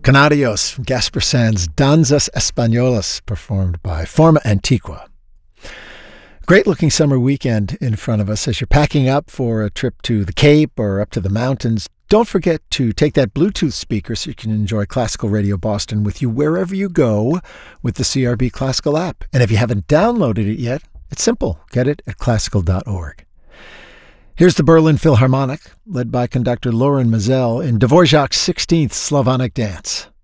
Canarios from Gaspar Sanz' Danzas Españolas, performed by Forma Antigua. Great-looking summer weekend in front of us. As you're packing up for a trip to the Cape or up to the mountains, don't forget to take that Bluetooth speaker so you can enjoy Classical Radio Boston with you wherever you go with the CRB Classical app. And if you haven't downloaded it yet, it's simple. Get it at classical.org. Here's the Berlin Philharmonic, led by conductor Loren Maazel in Dvorak's 16th Slavonic Dance.